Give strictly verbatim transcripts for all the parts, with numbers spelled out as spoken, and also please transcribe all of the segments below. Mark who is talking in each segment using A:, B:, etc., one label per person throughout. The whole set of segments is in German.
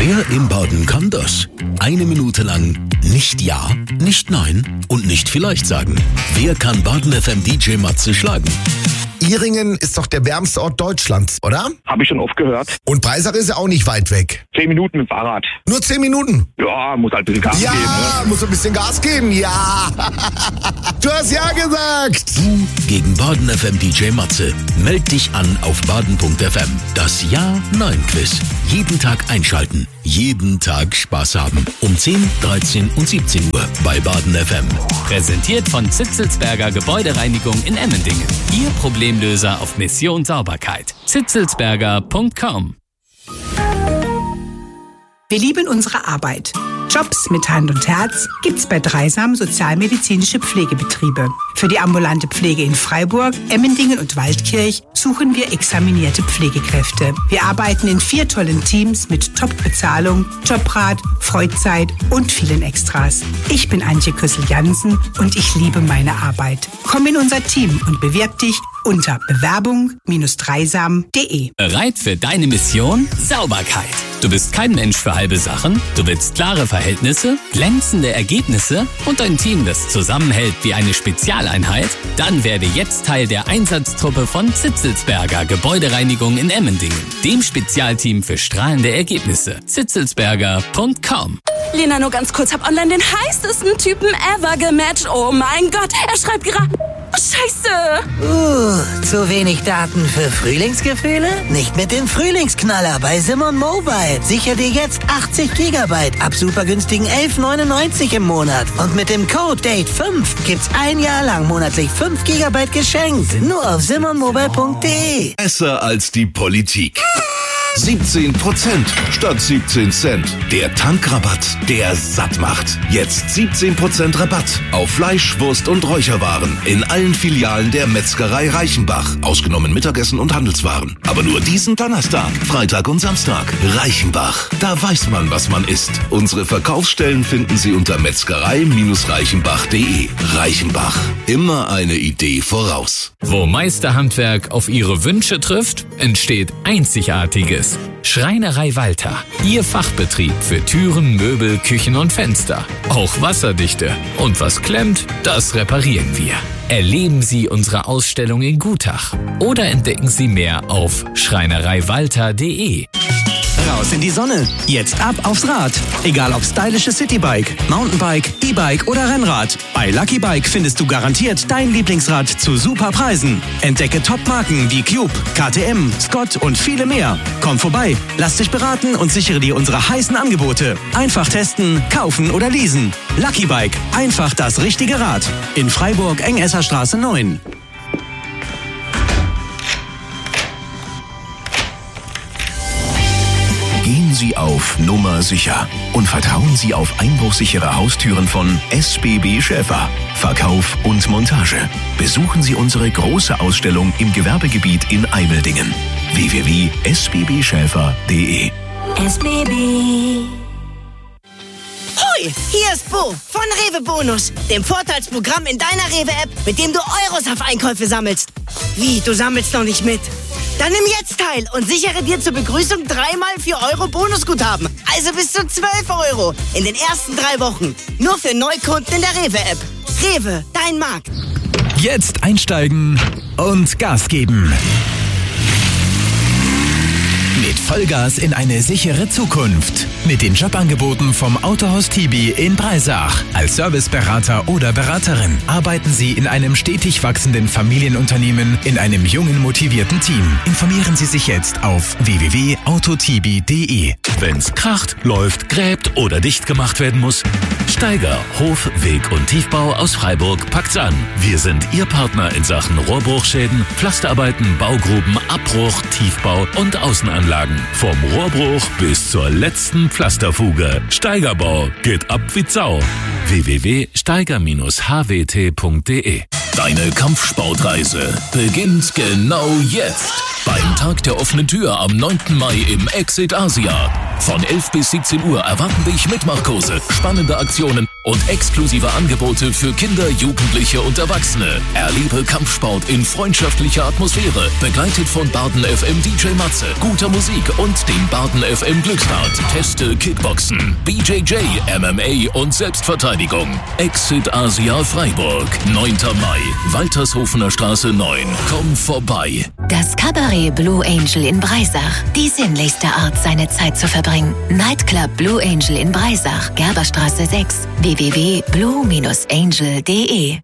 A: Wer im Baden kann das? Eine Minute lang nicht ja, nicht nein und nicht vielleicht sagen. Wer kann Baden F M D J Matze schlagen?
B: Ihringen ist doch der wärmste Ort Deutschlands, oder?
C: Habe ich schon oft gehört.
B: Und Breisach ist ja auch nicht weit weg.
C: Zehn Minuten mit dem Fahrrad.
B: Nur zehn Minuten?
C: Ja, muss halt ein bisschen Gas
B: ja,
C: geben. Ja,
B: ne? muss ein bisschen Gas geben, ja. Du hast ja gesagt.
A: Du gegen Baden F M D J Matze. Meld dich an auf baden punkt f m. Das Ja-Nein-Quiz. Jeden Tag einschalten. Jeden Tag Spaß haben. Um zehn, dreizehn und siebzehn Uhr bei Baden F M.
D: Präsentiert von Zitzelsberger Gebäudereinigung in Emmendingen. Ihr Problemlöser auf Mission Sauberkeit. zitzelsberger punkt com.
E: Wir lieben unsere Arbeit. Jobs mit Hand und Herz gibt's bei Dreisam Sozialmedizinische Pflegebetriebe. Für die ambulante Pflege in Freiburg, Emmendingen und Waldkirch suchen wir examinierte Pflegekräfte. Wir arbeiten in vier tollen Teams mit Top-Bezahlung, Jobrat, Freizeit und vielen Extras. Ich bin Antje Küssel-Jansen und ich liebe meine Arbeit. Komm in unser Team und bewirb dich unter bewerbung Bindestrich dreisam punkt de.
D: Bereit für deine Mission? Sauberkeit. Du bist kein Mensch für halbe Sachen. Du willst klare Verhältnisse, glänzende Ergebnisse und ein Team, das zusammenhält wie eine Spezialeinheit? Dann werde jetzt Teil der Einsatztruppe von Zitzelsberger Gebäudereinigung in Emmendingen, dem Spezialteam für strahlende Ergebnisse. zitzelsberger punkt com.
F: Lena, nur ganz kurz, hab online den heißesten Typen ever gematcht. Oh mein Gott, er schreibt gerade... Oh, Scheiße!
G: Uh, zu wenig Daten für Frühlingsgefühle? Nicht mit dem Frühlingsknaller bei Simon Mobile. Sicher dir jetzt achtzig Gigabyte ab super günstigen elf neunundneunzig im Monat. Und mit dem Code Date fünf gibt's ein Jahr lang monatlich fünf Gigabyte geschenkt. Nur auf simon mobile punkt de.
A: Besser als die Politik. siebzehn Prozent statt siebzehn Cent. Der Tankrabatt, der satt macht. Jetzt siebzehn Prozent Rabatt auf Fleisch, Wurst und Räucherwaren in allen Filialen der Metzgerei Reichenbach. Ausgenommen Mittagessen und Handelswaren. Aber nur diesen Donnerstag, Freitag und Samstag. Reichenbach. Da weiß man, was man isst. Unsere Verkaufsstellen finden Sie unter metzgerei reichenbach punkt de. Reichenbach. Immer eine Idee voraus.
D: Wo Meisterhandwerk auf Ihre Wünsche trifft, entsteht Einzigartiges. Schreinerei Walter. Ihr Fachbetrieb für Türen, Möbel, Küchen und Fenster. Auch wasserdichte. Und was klemmt, das reparieren wir. Erleben Sie unsere Ausstellung in Gutach. Oder entdecken Sie mehr auf schreinerei walter punkt de.
H: Raus in die Sonne. Jetzt ab aufs Rad. Egal ob stylisches Citybike, Mountainbike, E-Bike oder Rennrad. Bei Lucky Bike findest du garantiert dein Lieblingsrad zu super Preisen. Entdecke Top-Marken wie Cube, K T M, Scott und viele mehr. Komm vorbei, lass dich beraten und sichere dir unsere heißen Angebote. Einfach testen, kaufen oder leasen. Lucky Bike. Einfach das richtige Rad. In Freiburg, Engesserstraße neun.
A: Gehen Sie auf Nummer sicher und vertrauen Sie auf einbruchsichere Haustüren von S B B Schäfer. Verkauf und Montage. Besuchen Sie unsere große Ausstellung im Gewerbegebiet in Eimeldingen. w w w punkt s b b schäfer punkt de.
F: S B B.
G: Hoi, hier ist Bo von Rewe Bonus, dem Vorteilsprogramm in deiner Rewe-App, mit dem du Euros auf Einkäufe sammelst. Wie, du sammelst noch nicht mit? Dann nimm jetzt teil und sichere dir zur Begrüßung dreimal vier Euro Bonusguthaben. Also bis zu zwölf Euro in den ersten drei Wochen. Nur für Neukunden in der Rewe-App. Rewe, dein Markt.
H: Jetzt einsteigen und Gas geben. Mit Vollgas in eine sichere Zukunft. Mit den Jobangeboten vom Autohaus Tibi in Breisach. Als Serviceberater oder Beraterin arbeiten Sie in einem stetig wachsenden Familienunternehmen in einem jungen, motivierten Team. Informieren Sie sich jetzt auf w w w punkt autotibi punkt de.
A: Wenn's kracht, läuft, gräbt oder dicht gemacht werden muss, Steiger Hof, Weg und Tiefbau aus Freiburg packt's an. Wir sind Ihr Partner in Sachen Rohrbruchschäden, Pflasterarbeiten, Baugruben, Abbruch, Tiefbau und Außenanlagen. Vom Rohrbruch bis zur letzten Pflasterfuge. Steigerbau geht ab wie Sau. w w w punkt steiger Bindestrich h w t punkt de. Deine Kampfsportreise beginnt genau jetzt. Beim Tag der offenen Tür am neunten Mai im Exit Asia. Von elf bis siebzehn Uhr erwarten dich Mitmachkurse, spannende Aktionen und exklusive Angebote für Kinder, Jugendliche und Erwachsene. Erlebe Kampfsport in freundschaftlicher Atmosphäre, begleitet von Baden F M D J Matze, guter Musik und dem Baden F M Glücksrad. Teste Kickboxen, B J J, M M A und Selbstverteidigung. Exit Asia Freiburg, neunter Mai, Waltershofener Straße neun. Komm vorbei.
I: Das Cabaret Blue Angel in Breisach. Die sinnlichste Art, seine Zeit zu verbringen. Nightclub Blue Angel in Breisach, Gerberstraße sechs. w w w punkt blue angel punkt d e.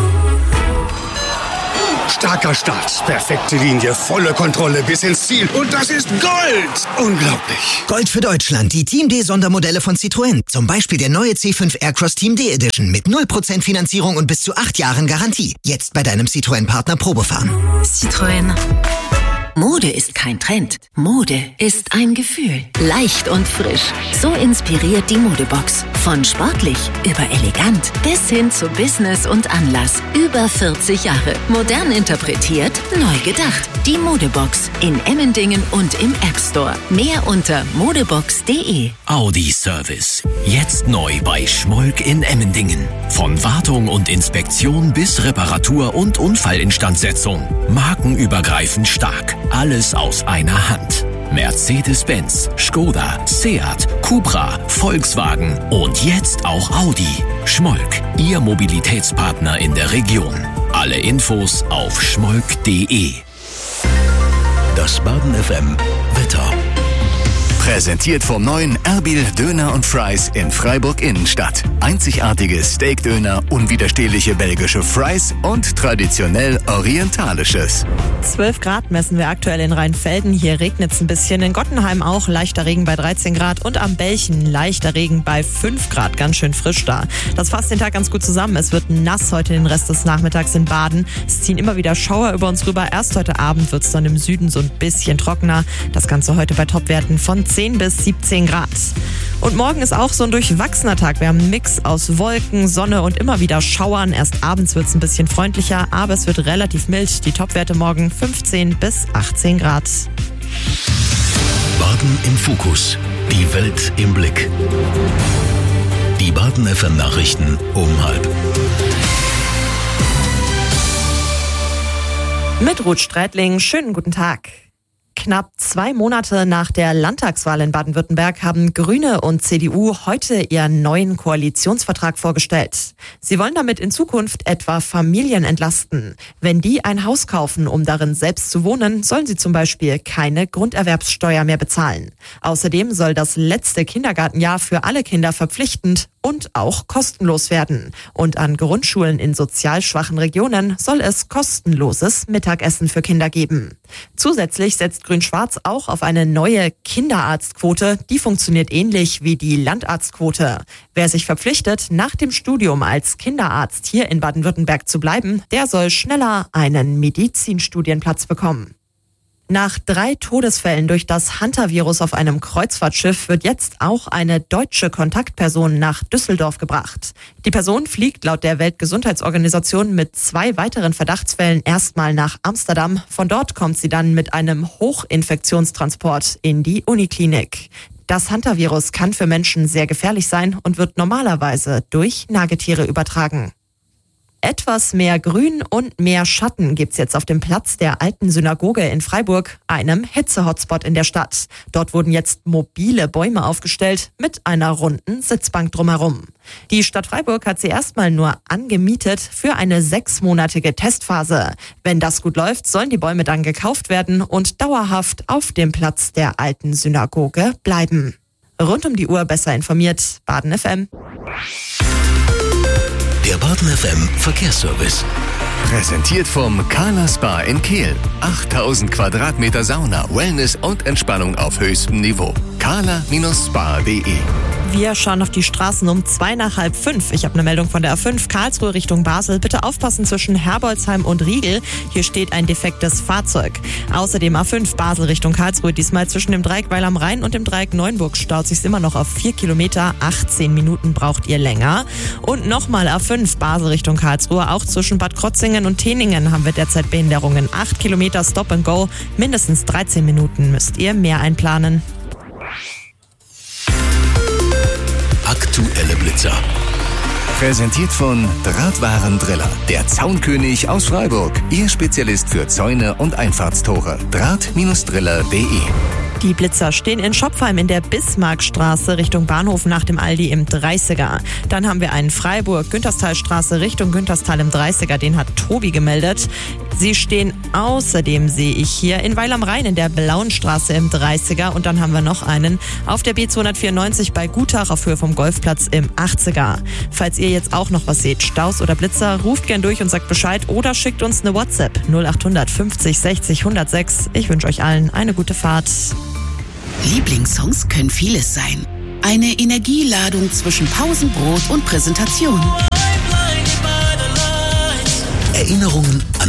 B: Starker Start, perfekte Linie, volle Kontrolle bis ins Ziel. Und das ist Gold! Unglaublich.
J: Gold für Deutschland, die Team D-Sondermodelle von Citroën. Zum Beispiel der neue C fünf Aircross Team D Edition mit null Prozent Finanzierung und bis zu acht Jahren Garantie. Jetzt bei deinem Citroën-Partner Probefahren.
I: Citroën. Mode ist kein Trend. Mode ist ein Gefühl. Leicht und frisch. So inspiriert die Modebox. Von sportlich über elegant bis hin zu Business und Anlass. Über vierzig Jahre. Modern interpretiert, neu gedacht. Die Modebox in Emmendingen und im App Store. Mehr unter modebox punkt d e.
A: Audi Service. Jetzt neu bei Schmolk in Emmendingen. Von Wartung und Inspektion bis Reparatur und Unfallinstandsetzung. Markenübergreifend stark. Alles aus einer Hand. Mercedes-Benz, Skoda, Seat, Cupra, Volkswagen und jetzt auch Audi. Schmolk, Ihr Mobilitätspartner in der Region. Alle Infos auf schmolk punkt d e. Das Baden F M Wetter. Präsentiert vom neuen Erbil Döner und Fries in Freiburg Innenstadt. Einzigartige Steakdöner, unwiderstehliche belgische Fries und traditionell orientalisches.
K: zwölf Grad messen wir aktuell in Rheinfelden. Hier regnet es ein bisschen. In Gottenheim auch leichter Regen bei dreizehn Grad und am Belchen leichter Regen bei fünf Grad. Ganz schön frisch da. Das fasst den Tag ganz gut zusammen. Es wird nass heute den Rest des Nachmittags in Baden. Es ziehen immer wieder Schauer über uns rüber. Erst heute Abend wird es dann im Süden so ein bisschen trockener. Das Ganze heute bei Topwerten von zehn bis siebzehn Grad. Und morgen ist auch so ein durchwachsener Tag. Wir haben einen Mix aus Wolken, Sonne und immer wieder Schauern. Erst abends wird es ein bisschen freundlicher, aber es wird relativ mild. Die Topwerte morgen fünfzehn bis achtzehn Grad.
A: Baden im Fokus. Die Welt im Blick. Die Baden F M Nachrichten um halb.
K: Mit Ruth Strätling, schönen guten Tag. Knapp zwei Monate nach der Landtagswahl in Baden-Württemberg haben Grüne und C D U heute ihren neuen Koalitionsvertrag vorgestellt. Sie wollen damit in Zukunft etwa Familien entlasten. Wenn die ein Haus kaufen, um darin selbst zu wohnen, sollen sie zum Beispiel keine Grunderwerbssteuer mehr bezahlen. Außerdem soll das letzte Kindergartenjahr für alle Kinder verpflichtend und auch kostenlos werden. Und an Grundschulen in sozial schwachen Regionen soll es kostenloses Mittagessen für Kinder geben. Zusätzlich setzt Grün-Schwarz auch auf eine neue Kinderarztquote. Die funktioniert ähnlich wie die Landarztquote. Wer sich verpflichtet, nach dem Studium als Kinderarzt hier in Baden-Württemberg zu bleiben, der soll schneller einen Medizinstudienplatz bekommen. Nach drei Todesfällen durch das Hunter-Virus auf einem Kreuzfahrtschiff wird jetzt auch eine deutsche Kontaktperson nach Düsseldorf gebracht. Die Person fliegt laut der Weltgesundheitsorganisation mit zwei weiteren Verdachtsfällen erstmal nach Amsterdam. Von dort kommt sie dann mit einem Hochinfektionstransport in die Uniklinik. Das Hunter-Virus kann für Menschen sehr gefährlich sein und wird normalerweise durch Nagetiere übertragen. Etwas mehr Grün und mehr Schatten gibt's jetzt auf dem Platz der alten Synagoge in Freiburg, einem Hitze-Hotspot in der Stadt. Dort wurden jetzt mobile Bäume aufgestellt mit einer runden Sitzbank drumherum. Die Stadt Freiburg hat sie erstmal nur angemietet für eine sechsmonatige Testphase. Wenn das gut läuft, sollen die Bäume dann gekauft werden und dauerhaft auf dem Platz der alten Synagoge bleiben. Rund um die Uhr besser informiert, Baden F M.
A: Der Baden F M Verkehrsservice. Präsentiert vom Kala Spa in Kehl. achttausend Quadratmeter Sauna, Wellness und Entspannung auf höchstem Niveau. kala Spa punkt d e.
K: Wir schauen auf die Straßen um zwei nach halb fünf. Ich habe eine Meldung von der A fünf Karlsruhe Richtung Basel. Bitte aufpassen zwischen Herbolzheim und Riegel. Hier steht ein defektes Fahrzeug. Außerdem A fünf Basel Richtung Karlsruhe. Diesmal zwischen dem Dreieck Weil am Rhein und dem Dreieck Neuenburg staut sich immer noch auf vier Kilometer. achtzehn Minuten braucht ihr länger. Und nochmal A fünf Basel Richtung Karlsruhe. Auch zwischen Bad Krotzingen und Teningen haben wir derzeit Behinderungen. acht Kilometer Stop and Go. Mindestens dreizehn Minuten müsst ihr mehr einplanen.
A: Aktuelle Blitzer.
L: Präsentiert von Drahtwarendriller, der Zaunkönig aus Freiburg. Ihr Spezialist für Zäune und Einfahrtstore. Draht-Driller punkt de.
K: Die Blitzer stehen in Schopfheim in der Bismarckstraße Richtung Bahnhof nach dem Aldi im dreißiger. Dann haben wir einen Freiburg, Günterstalstraße Richtung Günterstal im dreißiger. Den hat Tobi gemeldet. Sie stehen außerdem, sehe ich hier, in Weil am Rhein in der Blauen Straße im dreißiger. Und dann haben wir noch einen auf der B zweihundertvierundneunzig bei Gutach auf Höhe vom Golfplatz im achtziger. Falls ihr jetzt auch noch was seht, Staus oder Blitzer, ruft gern durch und sagt Bescheid oder schickt uns eine WhatsApp null achthundert fünfzig sechzig hundertsechs. Ich wünsche euch allen eine gute Fahrt.
M: Lieblingssongs können vieles sein. Eine Energieladung zwischen Pausenbrot und Präsentation.
J: Erinnerungen an